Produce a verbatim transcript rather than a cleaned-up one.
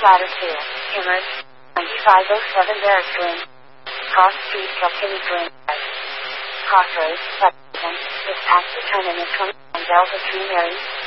Ladder two, Hammers, ninety-five oh seven Barracks Lane, Cross Street, Kilkenny Green, Crossroads, Sutton, dispatch return in the twenty-nine Delta three Mary.